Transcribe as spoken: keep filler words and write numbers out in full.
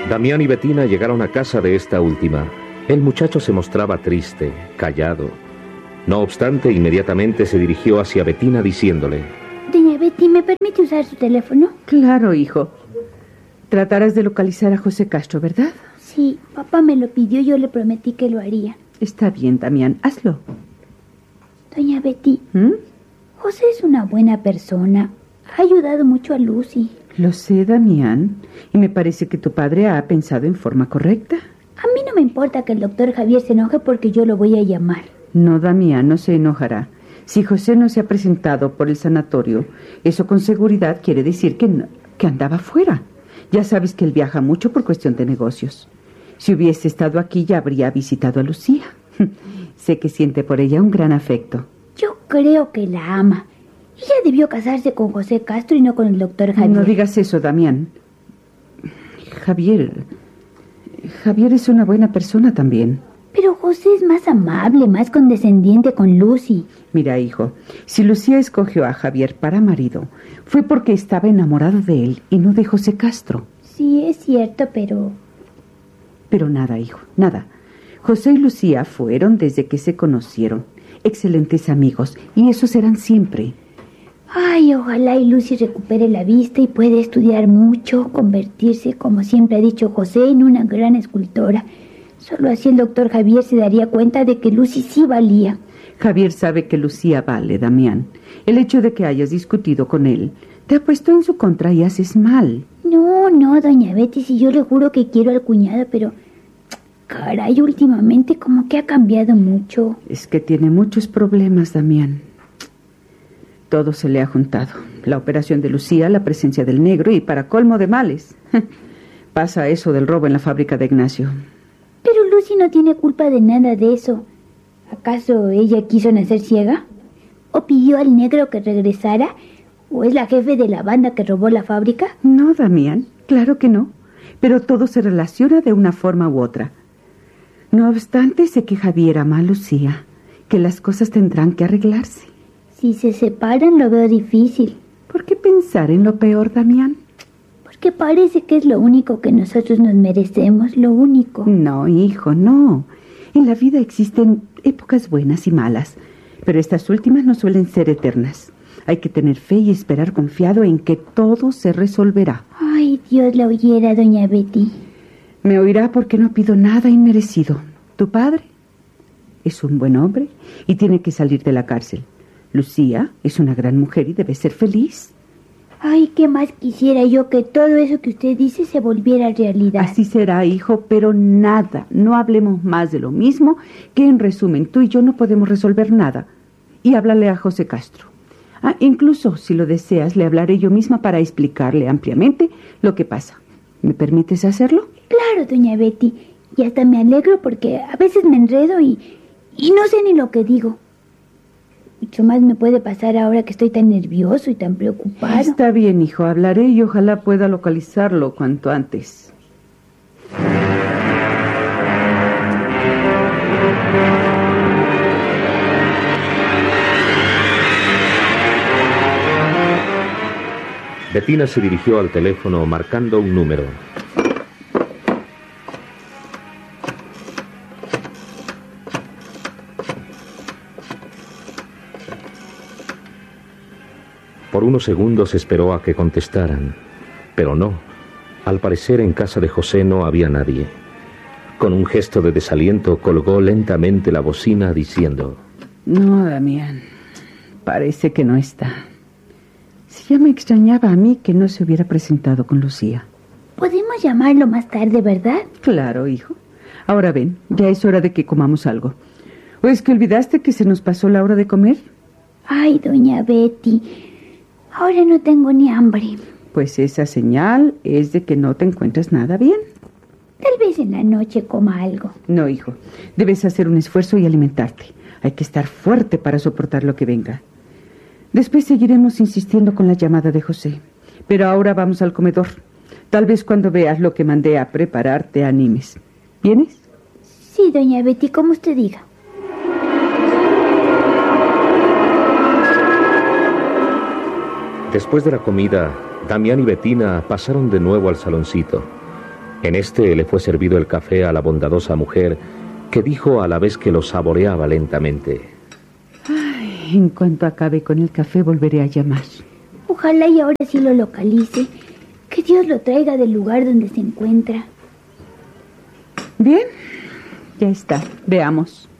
Damián y Betina llegaron a casa de esta última. El muchacho se mostraba triste, callado. No obstante, inmediatamente se dirigió hacia Betina diciéndole: Doña Betty, ¿me permite usar su teléfono? Claro, hijo. Tratarás de localizar a José Castro, ¿verdad? Sí, papá me lo pidió y yo le prometí que lo haría. Está bien, Damián, hazlo. Doña Betty, ¿Mm? José es una buena persona. Ha ayudado mucho a Lucy. Lo sé, Damián, y me parece que tu padre ha pensado en forma correcta. A mí no me importa que el doctor Javier se enoje porque yo lo voy a llamar. No, Damián, no se enojará. Si José no se ha presentado por el sanatorio, eso con seguridad quiere decir que, no, que andaba fuera. Ya sabes que él viaja mucho por cuestión de negocios. Si hubiese estado aquí ya habría visitado a Lucía. Sé que siente por ella un gran afecto. Yo creo que la ama. Ella debió casarse con José Castro y no con el doctor Javier. No digas eso, Damián. Javier... Javier es una buena persona también. Pero José es más amable, más condescendiente con Lucy. Mira, hijo, si Lucía escogió a Javier para marido, fue porque estaba enamorado de él y no de José Castro. Sí, es cierto, pero... Pero nada, hijo, nada. José y Lucía fueron desde que se conocieron. Excelentes amigos, y eso serán siempre. Ay, ojalá y Lucy recupere la vista y pueda estudiar mucho, convertirse, como siempre ha dicho José, en una gran escultora. Solo así el doctor Javier se daría cuenta de que Lucy sí valía. Javier sabe que Lucía vale, Damián. El hecho de que hayas discutido con él te ha puesto en su contra y haces mal. No, no, doña Betty, si yo le juro que quiero al cuñado, pero... Caray, últimamente como que ha cambiado mucho. Es que tiene muchos problemas, Damián. Todo se le ha juntado. La operación de Lucía, la presencia del negro y para colmo de males. Pasa eso del robo en la fábrica de Ignacio. Pero Lucy no tiene culpa de nada de eso. ¿Acaso ella quiso nacer ciega? ¿O pidió al negro que regresara? ¿O es la jefe de la banda que robó la fábrica? No, Damián, claro que no. Pero todo se relaciona de una forma u otra. No obstante, sé que Javier ama a Lucía, que las cosas tendrán que arreglarse. Si se separan, lo veo difícil. ¿Por qué pensar en lo peor, Damián? Porque parece que es lo único que nosotros nos merecemos, lo único. No, hijo, no. En la vida existen épocas buenas y malas, pero estas últimas no suelen ser eternas. Hay que tener fe y esperar confiado en que todo se resolverá. Ay, Dios la oyera, doña Betty. Me oirá porque no pido nada inmerecido. Tu padre es un buen hombre y tiene que salir de la cárcel. Lucía es una gran mujer y debe ser feliz. Ay, qué más quisiera yo que todo eso que usted dice se volviera realidad. Así será, hijo, pero nada, no hablemos más de lo mismo, que en resumen tú y yo no podemos resolver nada. Y háblale a José Castro. Ah, incluso, si lo deseas, le hablaré yo misma para explicarle ampliamente lo que pasa. ¿Me permites hacerlo? Claro, doña Betty. Y hasta me alegro porque a veces me enredo y, y no sé ni lo que digo. Mucho más me puede pasar ahora que estoy tan nervioso y tan preocupado. Está bien, hijo, hablaré y ojalá pueda localizarlo cuanto antes. Betina se dirigió al teléfono marcando un número. Por unos segundos esperó a que contestaran, pero no. Al parecer en casa de José no había nadie. Con un gesto de desaliento colgó lentamente la bocina diciendo: No, Damián, parece que no está. Si ya me extrañaba a mí que no se hubiera presentado con Lucía. Podemos llamarlo más tarde, ¿verdad? Claro, hijo. Ahora ven, ya es hora de que comamos algo. ¿O es que olvidaste que se nos pasó la hora de comer? Ay, doña Betty, ahora no tengo ni hambre. Pues esa señal es de que no te encuentras nada bien. Tal vez en la noche coma algo. No, hijo, debes hacer un esfuerzo y alimentarte. Hay que estar fuerte para soportar lo que venga. Después seguiremos insistiendo con la llamada de José. Pero ahora vamos al comedor. Tal vez cuando veas lo que mandé a preparar te animes. ¿Vienes? Sí, doña Betty, como usted diga. Después de la comida, Damián y Betina pasaron de nuevo al saloncito. En este le fue servido el café a la bondadosa mujer, que dijo a la vez que lo saboreaba lentamente: Ay, en cuanto acabe con el café volveré a llamar. Ojalá y ahora sí lo localice. Que Dios lo traiga del lugar donde se encuentra. Bien, ya está. Veamos.